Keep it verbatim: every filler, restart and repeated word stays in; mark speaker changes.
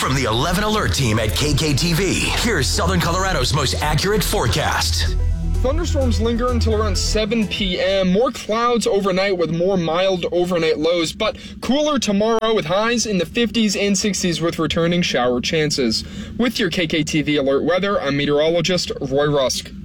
Speaker 1: From the eleven Alert team at K K T V, here's Southern Colorado's most accurate forecast.
Speaker 2: Thunderstorms linger until around seven p.m. More clouds overnight with more mild overnight lows, but cooler tomorrow with highs in the fifties and sixties with returning shower chances. With your K K T V Alert weather, I'm meteorologist Roy Rusk.